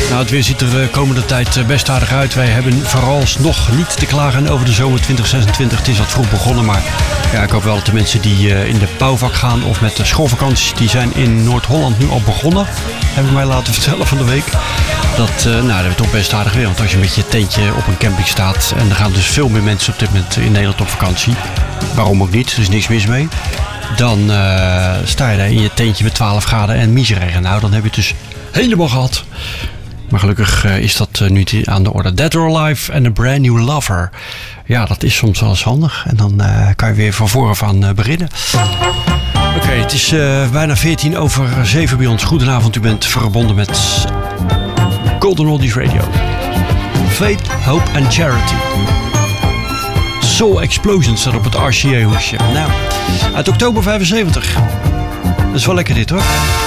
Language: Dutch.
Nou, het weer ziet er de komende tijd best aardig uit. Wij hebben vooralsnog niet te klagen over de zomer 2026. Het is wat vroeg begonnen, maar ja, ik hoop wel dat de mensen die in de bouwvak gaan of met de schoolvakanties, die zijn in Noord-Holland nu al begonnen. Heb ik mij laten vertellen van de week. Dat hebben we toch best aardig weer. Want als je met je tentje op een camping staat en er gaan dus veel meer mensen op dit moment in Nederland op vakantie. Waarom ook niet, er is niks mis mee. Dan sta je daar in je tentje met 12 graden en miseregen. Nou, dan heb je het dus helemaal gehad. Maar gelukkig is dat nu aan de orde. Dead or Alive en A Brand New Lover. Ja, dat is soms wel eens handig. En dan kan je weer van vooraf aan beginnen. Oké, het is bijna 7:14 bij ons. Goedenavond, u bent verbonden met Golden Oldies Radio. Faith, Hope and Charity. Soul Explosion staat op het RCA-hoesje. Nou, uit oktober 75. Dat is wel lekker dit, hoor.